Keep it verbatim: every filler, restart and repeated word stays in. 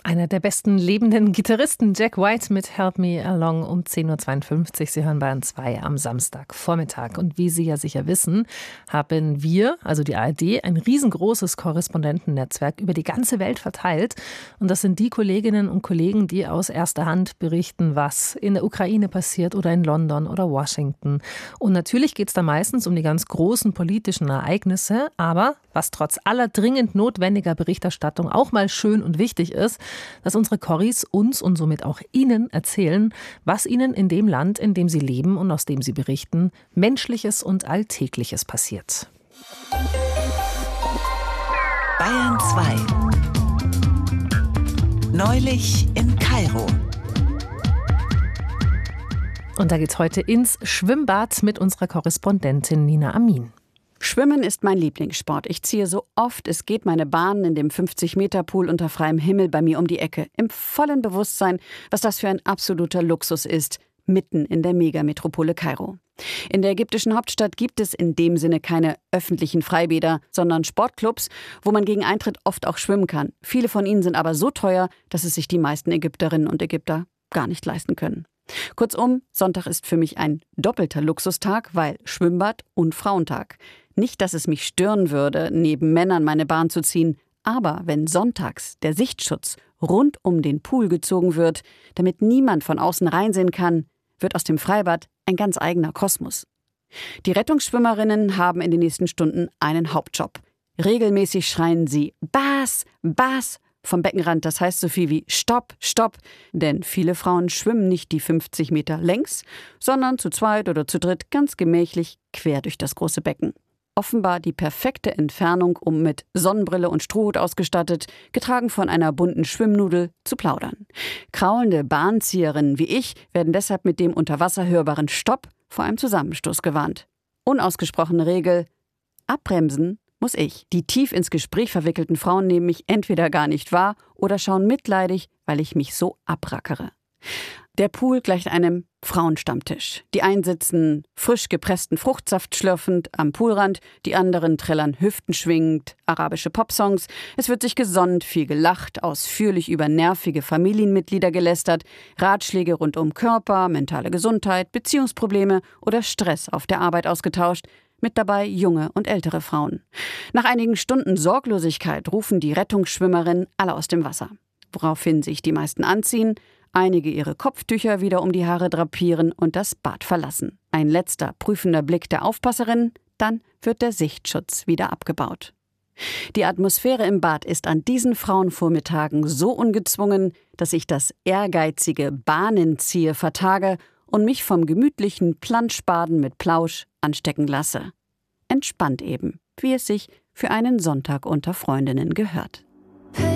Einer der besten lebenden Gitarristen, Jack White mit Help Me Along um zehn Uhr zweiundfünfzig. Sie hören Bayern zwei am Samstagvormittag. Und wie Sie ja sicher wissen, haben wir, also die A R D, ein riesengroßes Korrespondentennetzwerk über die ganze Welt verteilt. Und das sind die Kolleginnen und Kollegen, die aus erster Hand berichten, was in der Ukraine passiert oder in London oder Washington. Und natürlich geht es da meistens um die ganz großen politischen Ereignisse. Aber was trotz aller dringend notwendiger Berichterstattung auch mal schön und wichtig ist, dass unsere Corris uns und somit auch Ihnen erzählen, was ihnen in dem Land, in dem sie leben und aus dem sie berichten, Menschliches und Alltägliches passiert. Bayern zwei. Neulich in Kairo. Und da geht's heute ins Schwimmbad mit unserer Korrespondentin Nina Amin. Schwimmen ist mein Lieblingssport. Ich ziehe so oft es geht meine Bahnen in dem fünfzig-Meter-Pool unter freiem Himmel bei mir um die Ecke. Im vollen Bewusstsein, was das für ein absoluter Luxus ist, mitten in der Megametropole Kairo. In der ägyptischen Hauptstadt gibt es in dem Sinne keine öffentlichen Freibäder, sondern Sportclubs, wo man gegen Eintritt oft auch schwimmen kann. Viele von ihnen sind aber so teuer, dass es sich die meisten Ägypterinnen und Ägypter gar nicht leisten können. Kurzum, Sonntag ist für mich ein doppelter Luxustag, weil Schwimmbad und Frauentag. Nicht, dass es mich stören würde, neben Männern meine Bahn zu ziehen, aber wenn sonntags der Sichtschutz rund um den Pool gezogen wird, damit niemand von außen reinsehen kann, wird aus dem Freibad ein ganz eigener Kosmos. Die Rettungsschwimmerinnen haben in den nächsten Stunden einen Hauptjob. Regelmäßig schreien sie Bas, Bas vom Beckenrand, das heißt so viel wie Stopp, Stopp, denn viele Frauen schwimmen nicht die fünfzig Meter längs, sondern zu zweit oder zu dritt ganz gemächlich quer durch das große Becken. Offenbar die perfekte Entfernung, um mit Sonnenbrille und Strohhut ausgestattet, getragen von einer bunten Schwimmnudel, zu plaudern. Kraulende Bahnzieherinnen wie ich werden deshalb mit dem unter Wasser hörbaren Stopp vor einem Zusammenstoß gewarnt. Unausgesprochene Regel: abbremsen muss ich. Die tief ins Gespräch verwickelten Frauen nehmen mich entweder gar nicht wahr oder schauen mitleidig, weil ich mich so abrackere. Der Pool gleicht einem Frauenstammtisch. Die einen sitzen frisch gepressten Fruchtsaft schlürfend am Poolrand, die anderen trällern hüftenschwingend arabische Popsongs. Es wird sich gesonnt, viel gelacht, ausführlich über nervige Familienmitglieder gelästert, Ratschläge rund um Körper, mentale Gesundheit, Beziehungsprobleme oder Stress auf der Arbeit ausgetauscht. Mit dabei junge und ältere Frauen. Nach einigen Stunden Sorglosigkeit rufen die Rettungsschwimmerinnen alle aus dem Wasser. Woraufhin sich die meisten anziehen, einige ihre Kopftücher wieder um die Haare drapieren und das Bad verlassen. Ein letzter prüfender Blick der Aufpasserinnen, dann wird der Sichtschutz wieder abgebaut. Die Atmosphäre im Bad ist an diesen Frauenvormittagen so ungezwungen, dass ich das ehrgeizige Bahnenzieher vertage und mich vom gemütlichen Planschbaden mit Plausch anstecken lasse. Entspannt eben, wie es sich für einen Sonntag unter Freundinnen gehört.